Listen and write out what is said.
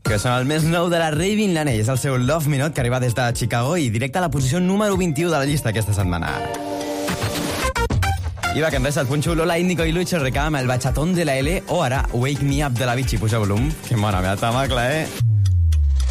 que són el més nou de la Raving Laney. És el seu Love Me Not, que arriba des de Chicago i directe a la posició número 21 de la llista aquesta setmana. I va, que en res, et punxo Lola Índigo i Lucho Recam, el bachatón de la L, o ara Wake Me Up de la Vichy. Puja volum, que mona, me da tamacla,